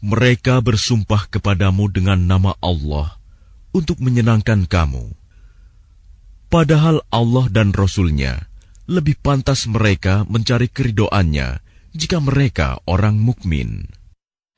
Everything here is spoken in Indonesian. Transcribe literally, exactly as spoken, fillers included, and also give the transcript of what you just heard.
Mereka bersumpah kepadamu dengan nama Allah untuk menyenangkan kamu. Padahal Allah dan Rasul-Nya lebih pantas mereka mencari keridhoannya jika mereka orang mukmin.